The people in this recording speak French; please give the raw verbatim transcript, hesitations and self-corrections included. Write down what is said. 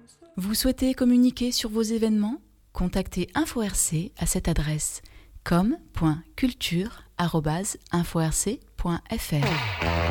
Vous souhaitez communiquer sur vos événements ? Contactez InfoRC à cette adresse com point culture arobase info r c point f r.